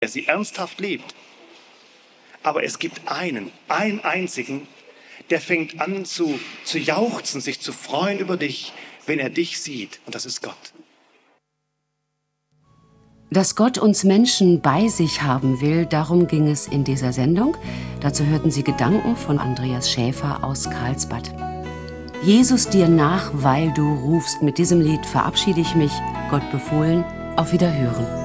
der sie ernsthaft liebt. Aber es gibt einen einzigen, der fängt an zu jauchzen, sich zu freuen über dich, wenn er dich sieht. Und das ist Gott. Dass Gott uns Menschen bei sich haben will, darum ging es in dieser Sendung. Dazu hörten Sie Gedanken von Andreas Schäfer aus Karlsbad. Jesus dir nach, weil du rufst. Mit diesem Lied verabschiede ich mich. Gott befohlen. Auf Wiederhören.